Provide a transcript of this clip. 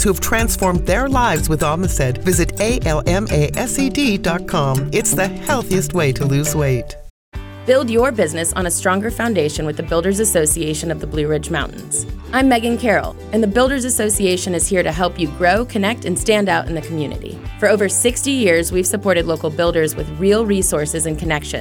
who've transformed their lives with Omnicid. Visit ALMASED.com. It's the healthiest way to lose weight. Build your business on a stronger foundation with the Builders Association of the Blue Ridge Mountains. I'm Megan Carroll, and the Builders Association is here to help you grow, connect, and stand out in the community. For over 60 years, we've supported local builders with real resources and connections.